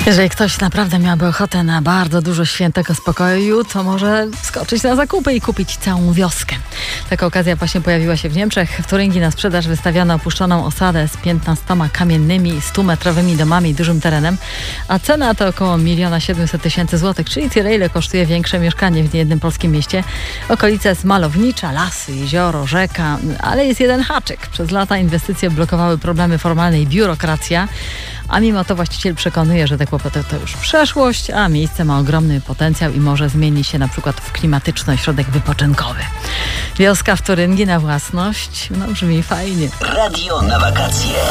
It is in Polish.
Jeżeli ktoś naprawdę miałby ochotę na bardzo dużo świętego spokoju, to może skoczyć na zakupy i kupić całą wioskę. Taka okazja właśnie pojawiła się w Niemczech. W Turyngii na sprzedaż wystawiono opuszczoną osadę z 15 kamiennymi, 100-metrowymi domami i dużym terenem, a cena to około 1 700 000 złotych, czyli tyle, ile kosztuje większe mieszkanie w niejednym polskim mieście. Okolica jest malownicza, lasy, jezioro, rzeka, ale jest jeden haczyk. Przez lata inwestycje blokowały problemy formalne i biurokracja, a mimo to właściciel przekonuje, że te kłopoty to już przeszłość, a miejsce ma ogromny potencjał i może zmienić się na przykład w klimatyczny ośrodek wypoczynkowy. Wioska w Turyngii na własność, brzmi fajnie. Radio na wakacje.